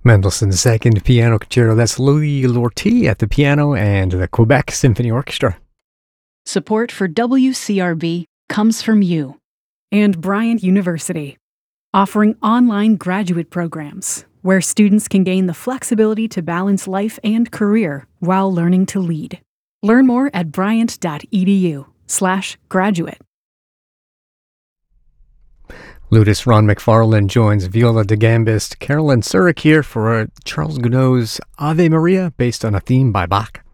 Mendelssohn's Second Piano Concerto. That's Louis Lortie at the piano and the Quebec Symphony Orchestra. Support for WCRB comes from you. And Bryant University, offering online graduate programs where students can gain the flexibility to balance life and career while learning to lead. Learn more at bryant.edu/graduate. Ludus Ron McFarlane joins viola da gambist Carolyn Surik here for Charles Gounod's Ave Maria, based on a theme by Bach.